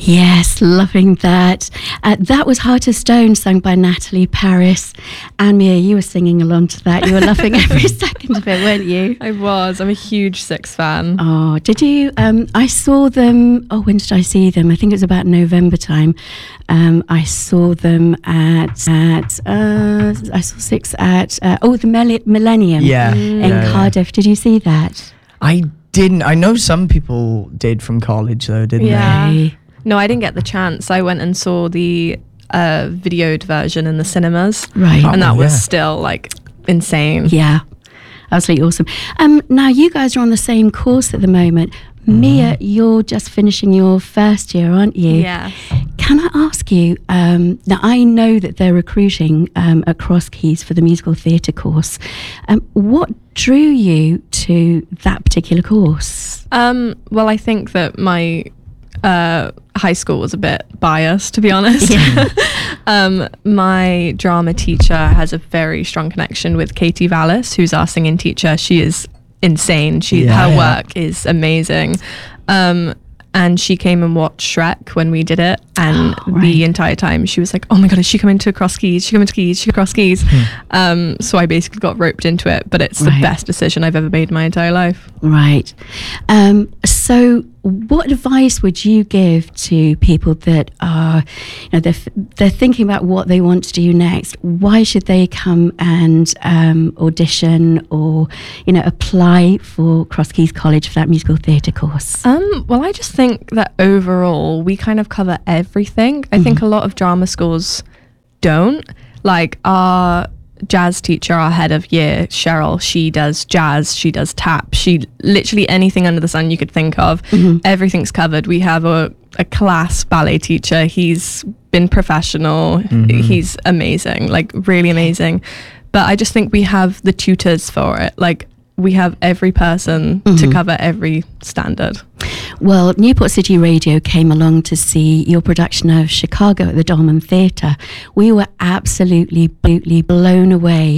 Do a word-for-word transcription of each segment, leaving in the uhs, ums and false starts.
Yes, loving that. Uh, that was Heart of Stone, sung by Natalie Paris. And Mia, you were singing along to that. You were loving every second of it, weren't you? I was. I'm a huge Six fan. Oh, did you? Um, I saw them. Oh, when did I see them? I think it was about November time. Um, I saw them at at. Uh, I saw Six at. Uh, oh, the Mel- Millennium. Yeah, in yeah, Cardiff. yeah. Did you see that? I didn't. I know some people did from college though, didn't Yeah. Hey. No, I didn't get the chance. I went and saw the uh, videoed version in the cinemas. Right. And that Oh, was yeah. still like insane. Yeah, absolutely awesome. Um, now you guys are on the same course at the moment. Mia, you're just finishing your first year, aren't you? Yeah. Can I ask you, um, now I know that they're recruiting um, at Cross Keys for the musical theatre course. Um, what drew you to that particular course? Um, well, I think that my uh, high school was a bit biased, to be honest. Yeah. um, my drama teacher has a very strong connection with Katie Vallis, who's our singing teacher. She is insane. She Yeah, her yeah. work is amazing. Um, and she came and watched Shrek when we did it, and Oh, right. the entire time she was like, "Oh my god, is she coming to Cross Keys? Is she coming to Keys? Is she Cross Keys?" Um, so I basically got roped into it, but it's Right. the best decision I've ever made in my entire life. Right. Um, so what advice would you give to people that are, you know, they're, f- they're thinking about what they want to do next? Why should they come and um, audition or, you know, apply for Cross Keys College for that musical theatre course? Um, well, I just think that overall we kind of cover everything. I think a lot of drama schools don't. Like our jazz teacher, our head of year, Cheryl, she does jazz, she does tap, she literally anything under the sun you could think of. Everything's covered. We have a, a class ballet teacher. He's been professional. He's amazing, like really amazing. But I just think we have the tutors for it. Like we have every person to cover every standard. Well, Newport City Radio came along to see your production of Chicago at the Dolman Theatre. We were absolutely, absolutely blown away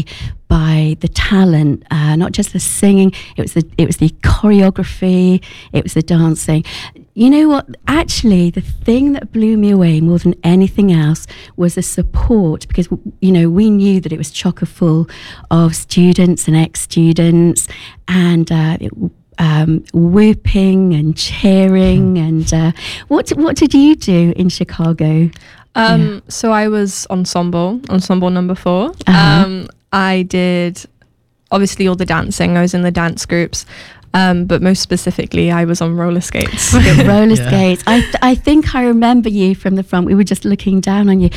by the talent, uh, not just the singing, it was the it was the choreography, it was the dancing. You know what? Actually, the thing that blew me away more than anything else was the support, because, you know, we knew that it was chocker full of students and ex-students, and uh, it, um, whooping and cheering. And uh, what what did you do in Chicago? Um, So I was ensemble, ensemble number four. Uh-huh. Um, I did obviously all the dancing. I was in the dance groups, um, but most specifically, I was on roller skates. The roller Yeah. skates. I th- I think I remember you from the front. We were just looking down on you.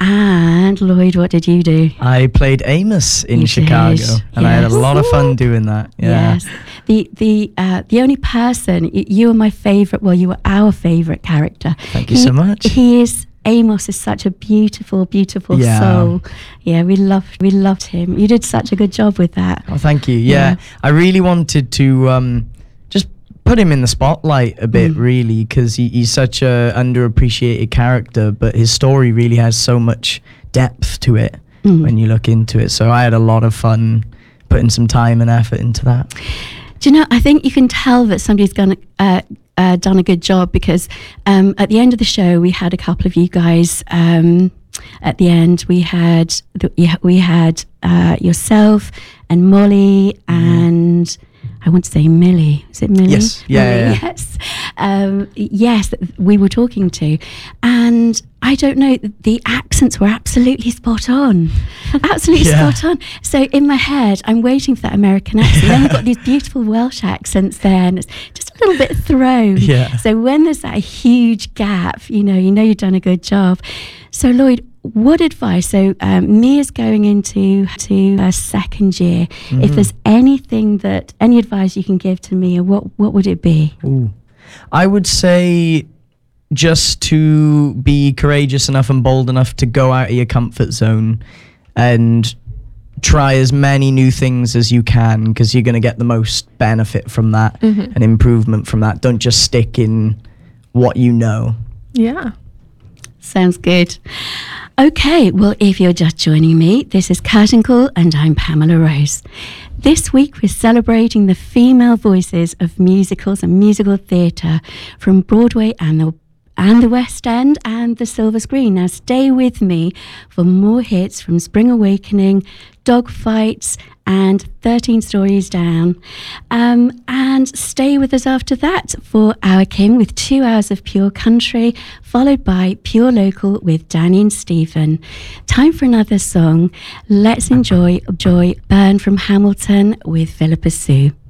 And Lloyd, what did you do? I played Amos in You Chicago, did, and I had a yes. lot of fun doing that. Yeah. Yes. The the uh, the only person, y- you were my favourite, well, you were our favourite character. Thank you He- so much. He is, Amos is such a beautiful, beautiful Yeah. soul. Yeah, we loved, we loved him. You did such a good job with that. Oh, thank you. Yeah, Yeah. I really wanted to um, just put him in the spotlight a bit, Mm. really, because he, he's such a underappreciated character, but his story really has so much depth to it Mm. when you look into it. So I had a lot of fun putting some time and effort into that. Do you know, I think you can tell that somebody's gonna, uh, uh, done a good job, because um, at the end of the show, we had a couple of you guys. Um, at the end, we had the, yeah, we had uh, yourself and Molly and I want to say Millie. Is it Millie? Yes. Yeah, Millie, yeah, yeah. Yes. Um, yes, that we were talking to, and I don't know. The accents were absolutely spot on. Absolutely Yeah. spot on. So in my head, I'm waiting for that American accent. Then we've got these beautiful Welsh accents there, and it's just a little bit thrown. Yeah. So when there's that huge gap, you know, you know you've done a good job. So Lloyd, what advice? So um, Mia's going into to her second year. Mm-hmm. If there's anything that any advice you can give to Mia, what what would it be? Ooh. I would say just to be courageous enough and bold enough to go out of your comfort zone and try as many new things as you can, because you're going to get the most benefit from that and improvement from that. Don't just stick in what you know. Yeah. Sounds good. Okay, well, if you're just joining me, this is Curtain Call and I'm Pamela Rose. This week we're celebrating the female voices of musicals and musical theatre from Broadway and the and the West End and the Silver Screen. Now stay with me for more hits from Spring Awakening, Dogfights, and thirteen Stories Down. Um, and stay with us after that for Our King with two hours of pure country, followed by Pure Local with Danny and Stephen. Time for another song. Let's enjoy Joy Burn from Hamilton with Philippa Sue.